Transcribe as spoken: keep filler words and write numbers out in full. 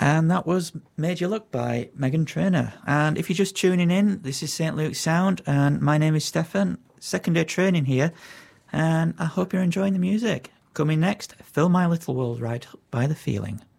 And that was Made You Look by Meghan Trainor. And if you're just tuning in, this is Saint Luke's Sound, and my name is Stefan, second day training here, and I hope you're enjoying the music. Coming next, Fill My Little World Right by The Feeling.